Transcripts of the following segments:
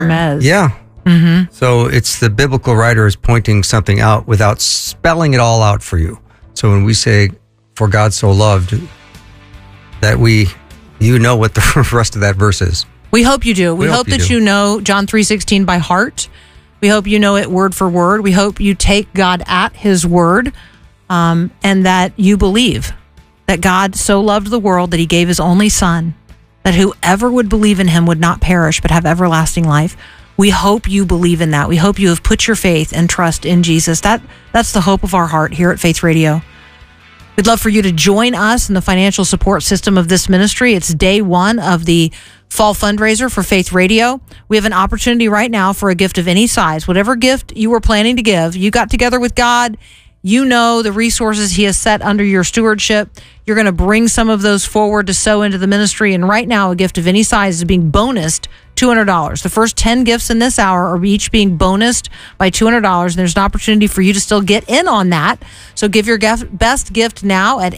Mez. Yeah. Mm-hmm. So it's the biblical writer is pointing something out without spelling it all out for you. So when we say, for God so loved, that you know what the rest of that verse is. We hope you do. We hope that you know John 3:16 by heart. We hope you know it word for word. We hope you take God at his word, and that you believe that God so loved the world that he gave his only son, that whoever would believe in him would not perish but have everlasting life. We hope you believe in that. We hope you have put your faith and trust in Jesus. That's the hope of our heart here at Faith Radio. We'd love for you to join us in the financial support system of this ministry. It's day one of the fall fundraiser for Faith Radio. We have an opportunity right now for a gift of any size. Whatever gift you were planning to give, you got together with God. You know the resources he has set under your stewardship. You're going to bring some of those forward to sow into the ministry. And right now, a gift of any size is being bonused $200. The first 10 gifts in this hour are each being bonused by $200. And there's an opportunity for you to still get in on that. So give your best gift now at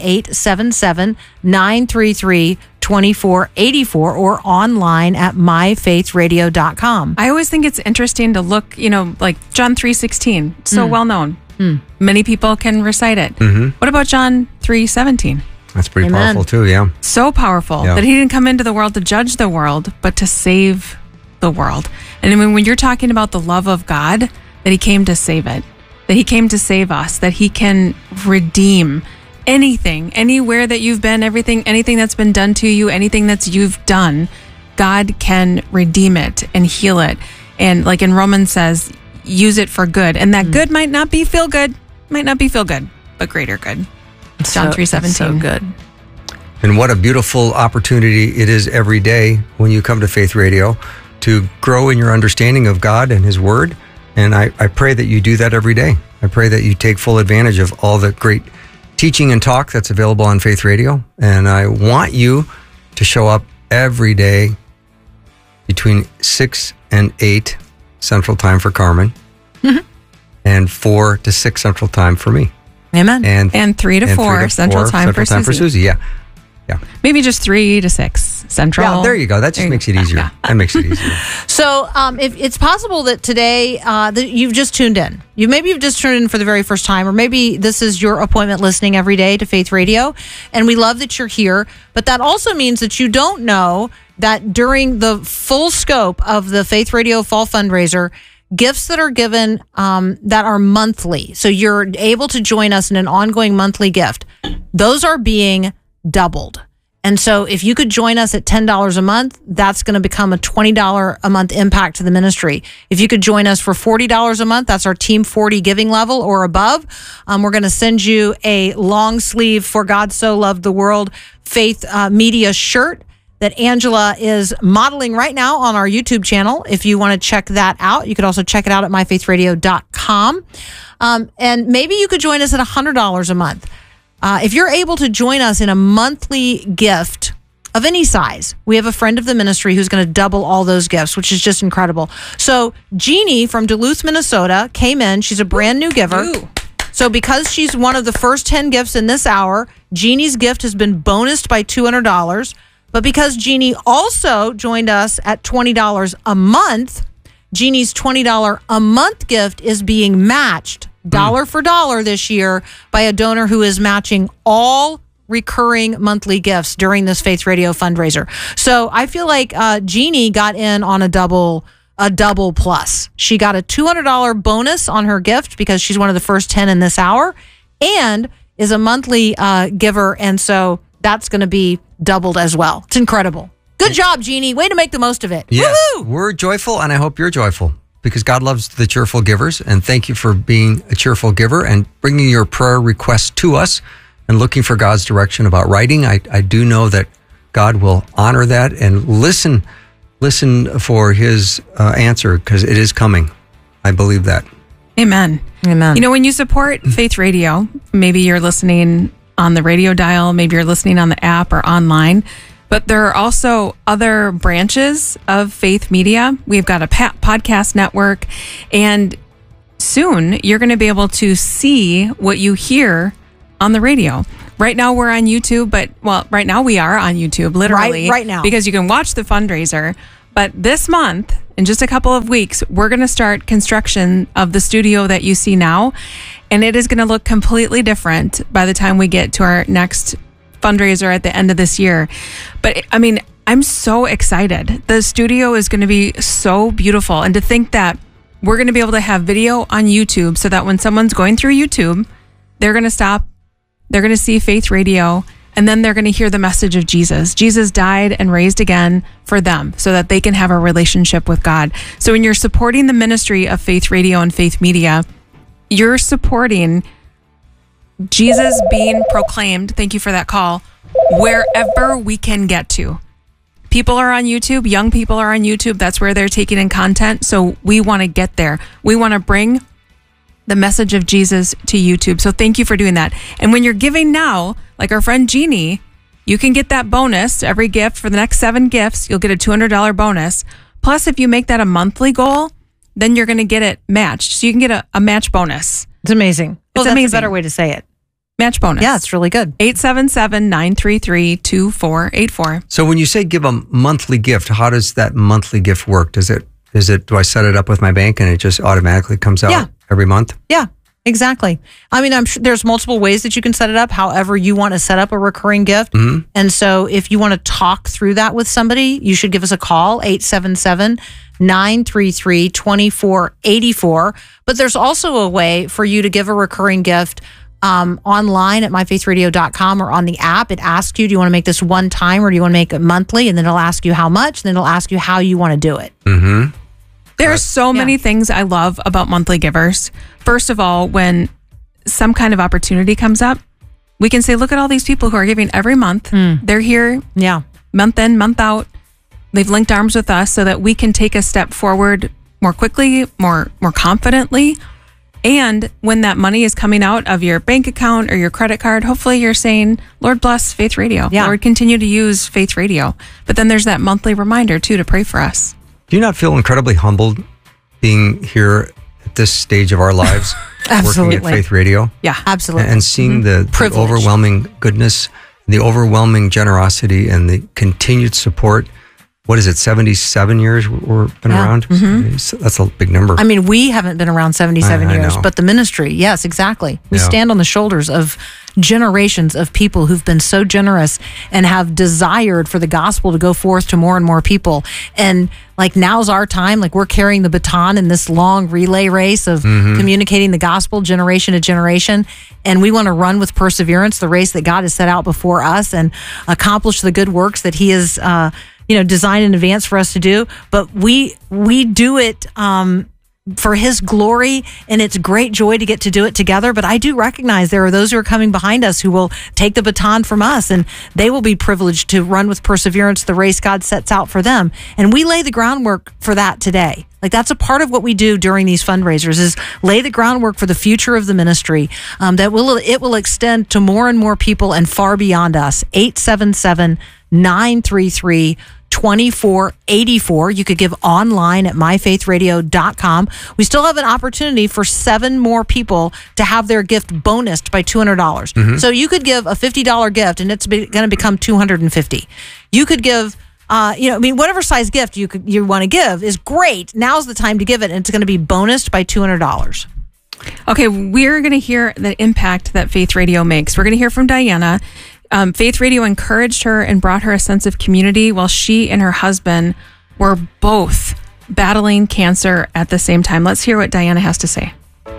877-933-2484 or online at myfaithradio.com. I always think it's interesting to look, like John 3:16, so well known. Many people can recite it. Mm-hmm. What about John 3:17? That's pretty powerful too, yeah. So powerful that he didn't come into the world to judge the world, but to save the world. And I mean, when you're talking about the love of God, that he came to save it, that he came to save us, that he can redeem anything, anywhere that you've been, anything that's been done to you, anything that's you've done, God can redeem it and heal it. And like in Romans says, use it for good. And that good might not be feel good, but greater good. John 3:17. So good. And what a beautiful opportunity it is every day when you come to Faith Radio to grow in your understanding of God and his word. And I pray that you do that every day. I pray that you take full advantage of all the great teaching and talk that's available on Faith Radio. And I want you to show up every day between 6 and 8 Central Time for Carmen, and 4 to 6 Central Time for me. Amen. And 3 to 4 Central Time for Susie. Yeah. Maybe just 3 to 6 Central. Yeah, there you go. That just makes it easier. That makes it easier. So if it's possible that today that you've just tuned in. Maybe you've just tuned in for the very first time, or maybe this is your appointment listening every day to Faith Radio, and we love that you're here. But that also means that you don't know that during the full scope of the Faith Radio Fall Fundraiser, gifts that are given that are monthly, so you're able to join us in an ongoing monthly gift, those are being doubled. And so if you could join us at $10 a month, that's going to become a $20 a month impact to the ministry. If you could join us for $40 a month, that's our Team 40 giving level or above. We're going to send you a long sleeve For God So Loved the World Faith Media shirt that Angela is modeling right now on our YouTube channel. If you want to check that out, you could also check it out at myfaithradio.com. And maybe you could join us at $100 a month. If you're able to join us in a monthly gift of any size, we have a friend of the ministry who's going to double all those gifts, which is just incredible. So Jeannie from Duluth, Minnesota came in. She's a brand new giver. Ooh. So because she's one of the first 10 gifts in this hour, Jeannie's gift has been bonused by $200. But because Jeannie also joined us at $20 a month, Jeannie's $20 a month gift is being matched dollar for dollar this year by a donor who is matching all recurring monthly gifts during this Faith Radio fundraiser. So I feel like Jeannie got in on a double plus. She got a $200 bonus on her gift because she's one of the first 10 in this hour and is a monthly giver. And so that's going to be doubled as well. It's incredible. Good job, Jeannie. Way to make the most of it. Yes, woohoo! We're joyful, and I hope you're joyful because God loves the cheerful givers. And thank you for being a cheerful giver and bringing your prayer requests to us and looking for God's direction about writing. I do know that God will honor that and listen for his answer because it is coming. I believe that. Amen. Amen. When you support Faith Radio, maybe you're listening on the radio dial, maybe you're listening on the app or online, but there are also other branches of Faith Media. We've got a podcast network, and soon you're going to be able to see what you hear on the radio. Right now we're on YouTube, right now we are on YouTube, literally. Right now. Because you can watch the fundraiser, But this month, in just a couple of weeks, we're going to start construction of the studio that you see now. And it is going to look completely different by the time we get to our next fundraiser at the end of this year. But I mean, I'm so excited. The studio is going to be so beautiful. And to think that we're going to be able to have video on YouTube so that when someone's going through YouTube, they're going to stop, they're going to see Faith Radio, and then they're going to hear the message of Jesus. Jesus died and raised again for them so that they can have a relationship with God. So when you're supporting the ministry of Faith Radio and Faith Media, you're supporting Jesus being proclaimed, thank you for that call, wherever we can get to. People are on YouTube, young people are on YouTube, that's where they're taking in content, so we want to get there. We want to bring the message of Jesus to YouTube. So thank you for doing that. And when you're giving now, like our friend Jeannie, you can get that bonus. Every gift for the next 7 gifts, you'll get a $200 bonus. Plus, if you make that a monthly goal, then you're going to get it matched. So you can get a match bonus. It's amazing. It's That's amazing. a better way to say it. Match bonus. Yeah, it's really good. 877-933-2484. So when you say give a monthly gift, how does that monthly gift work? Do I set it up with my bank and it just automatically comes out every month? Yeah, exactly. I mean, I'm sure there's multiple ways that you can set it up, however you want to set up a recurring gift. Mm-hmm. And so if you want to talk through that with somebody, you should give us a call, 877-933-2484. But there's also a way for you to give a recurring gift online at myfaithradio.com or on the app. It asks you, do you want to make this one time or do you want to make it monthly? And then it'll ask you how much, and then it'll ask you how you want to do it. Mm-hmm. There are so many things I love about monthly givers. First of all, when some kind of opportunity comes up, we can say, look at all these people who are giving every month. They're here month in, month out. They've linked arms with us so that we can take a step forward more quickly, more confidently. And when that money is coming out of your bank account or your credit card, hopefully you're saying, Lord bless Faith Radio. Yeah. Lord, continue to use Faith Radio. But then there's that monthly reminder too to pray for us. Do you not feel incredibly humbled being here at this stage of our lives, working at Faith Radio? Yeah, absolutely. And seeing the overwhelming goodness, the overwhelming generosity, and the continued support. What is it, 77 years we've been around? Mm-hmm. That's a big number. I mean, we haven't been around 77 years, but the ministry, yes, exactly. We stand on the shoulders of generations of people who've been so generous and have desired for the gospel to go forth to more and more people. And like, now's our time. Like, we're carrying the baton in this long relay race of communicating the gospel generation to generation. And we want to run with perseverance the race that God has set out before us and accomplish the good works that He has designed in advance for us to do. But we do it for His glory, and it's great joy to get to do it together. But I do recognize there are those who are coming behind us who will take the baton from us, and they will be privileged to run with perseverance the race God sets out for them. And we lay the groundwork for that today. Like, that's a part of what we do during these fundraisers, is lay the groundwork for the future of the ministry it will extend to more and more people and far beyond us. 877-933-2484. You could give online at myfaithradio.com. We still have an opportunity for 7 more people to have their gift bonused by $200. Mm-hmm. So you could give a $50 gift and it's going to become $250. You could give whatever size gift you want to give is great. Now's the time to give it, and it's going to be bonused by $200. Okay, we're going to hear the impact that Faith Radio makes. We're going to hear from Diana. Faith Radio encouraged her and brought her a sense of community while she and her husband were both battling cancer at the same time. Let's hear what Diana has to say.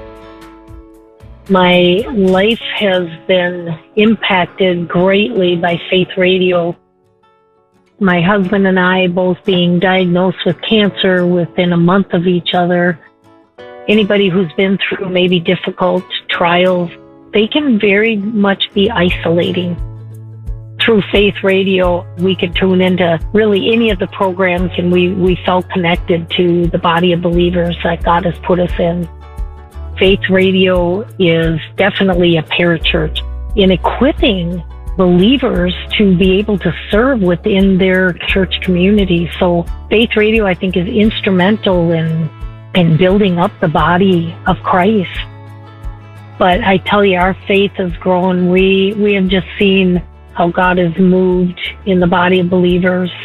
My life has been impacted greatly by Faith Radio. My husband and I both being diagnosed with cancer within a month of each other. Anybody who's been through maybe difficult trials, they can very much be isolating. Through Faith Radio, we could tune into really any of the programs, and we felt connected to the body of believers that God has put us in. Faith Radio is definitely a parachurch in equipping believers to be able to serve within their church community. So Faith Radio, I think, is instrumental in building up the body of Christ. But I tell you, our faith has grown. We have just seen how God has moved in the body of believers.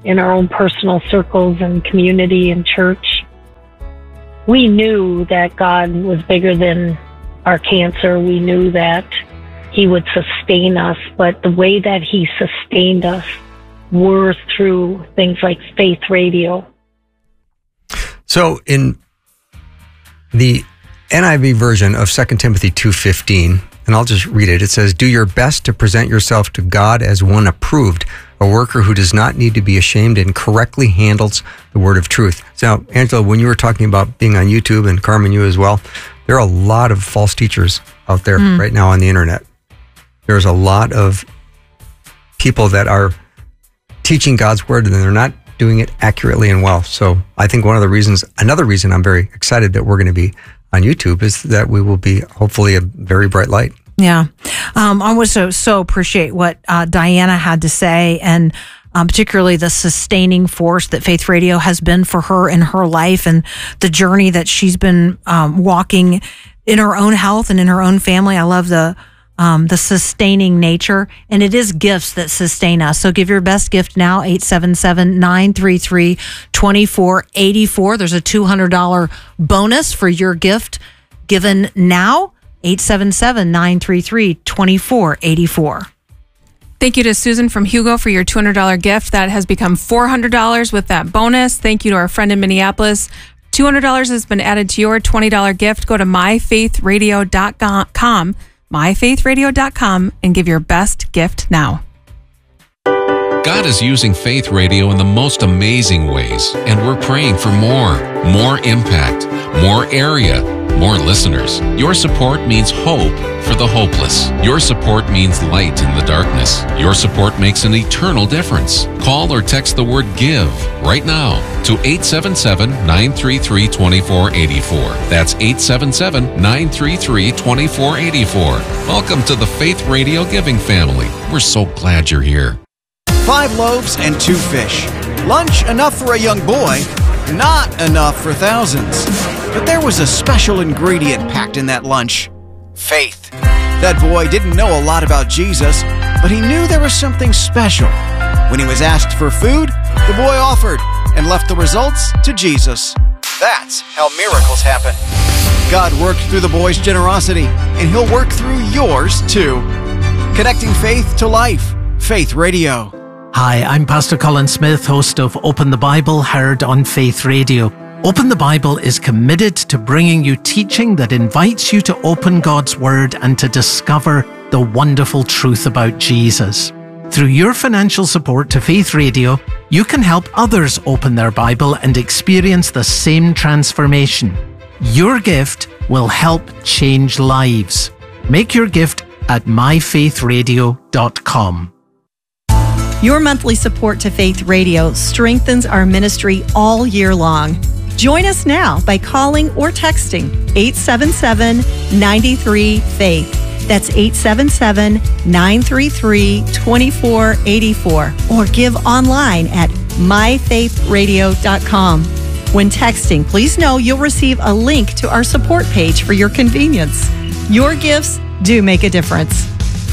in our own personal circles and community and church. We knew that God was bigger than our cancer. We knew that He would sustain us, but the way that He sustained us were through things like Faith Radio. So in the NIV version of 2 Timothy 2:15, and I'll just read it. It says, "Do your best to present yourself to God as one approved, a worker who does not need to be ashamed and correctly handles the word of truth." So, Angela, when you were talking about being on YouTube, and Carmen, you as well, there are a lot of false teachers out there right now on the internet. There's a lot of people that are teaching God's word and they're not doing it accurately and well. So I think another reason I'm very excited that we're going to be on YouTube is that we will be hopefully a very bright light. Yeah. I would so appreciate what Diana had to say, and particularly the sustaining force that Faith Radio has been for her in her life, and the journey that she's been walking in her own health and in her own family. I love the sustaining nature, and it is gifts that sustain us. So give your best gift now, 877-933-2484. There's a $200 bonus for your gift given now, 877-933-2484. Thank you to Susan from Hugo for your $200 gift. That has become $400 with that bonus. Thank you to our friend in Minneapolis. $200 has been added to your $20 gift. Go to myfaithradio.com, myfaithradio.com, and give your best gift now. God is using Faith Radio in the most amazing ways, and we're praying for more impact, more area, more listeners. Your support means hope for the hopeless. Your support means light in the darkness. Your support makes an eternal difference. Call or text the word GIVE right now to 877-933-2484. That's 877-933-2484. Welcome to the Faith Radio Giving family. We're so glad you're here. 5 loaves and 2 fish. Lunch enough for a young boy, not enough for thousands. But there was a special ingredient packed in that lunch: faith. That boy didn't know a lot about Jesus, but he knew there was something special. When he was asked for food, the boy offered and left the results to Jesus. That's how miracles happen. God worked through the boy's generosity, and He'll work through yours too. Connecting faith to life. Faith Radio. Hi, I'm Pastor Colin Smith, host of Open the Bible, heard on Faith Radio. Open the Bible is committed to bringing you teaching that invites you to open God's Word and to discover the wonderful truth about Jesus. Through your financial support to Faith Radio, you can help others open their Bible and experience the same transformation. Your gift will help change lives. Make your gift at myfaithradio.com. Your monthly support to Faith Radio strengthens our ministry all year long. Join us now by calling or texting 877-93-FAITH. That's 877-933-2484. Or give online at myfaithradio.com. When texting, please know you'll receive a link to our support page for your convenience. Your gifts do make a difference.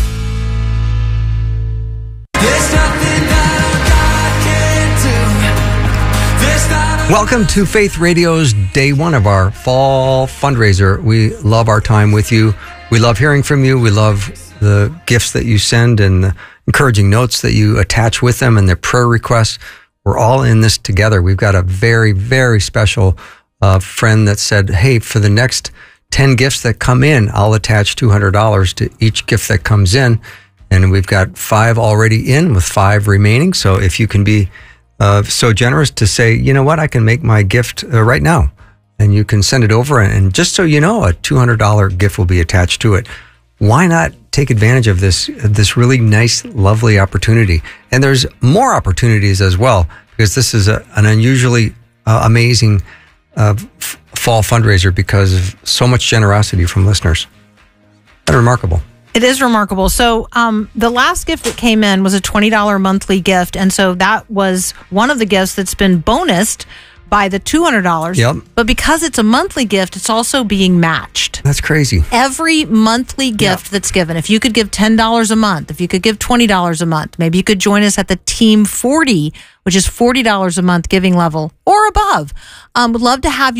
Welcome to Faith Radio's day 1 of our fall fundraiser. We love our time with you. We love hearing from you. We love the gifts that you send and the encouraging notes that you attach with them and their prayer requests. We're all in this together. We've got a very, very special friend that said, hey, for the next 10 gifts that come in, I'll attach $200 to each gift that comes in. And we've got 5 already in with 5 remaining. So if you can be so generous to say, you know what, I can make my gift right now, and you can send it over, and just so you know, a $200 gift will be attached to it. Why not take advantage of this really nice, lovely opportunity? And there's more opportunities as well, because this is an unusually amazing fall fundraiser because of so much generosity from listeners. That's remarkable. It is remarkable. So the last gift that came in was a $20 monthly gift. And so that was one of the gifts that's been bonused by the $200. Yep. But because it's a monthly gift, it's also being matched. That's crazy. Every monthly gift that's given, if you could give $10 a month, if you could give $20 a month, maybe you could join us at the Team 40, which is $40 a month giving level or above. Would love to have you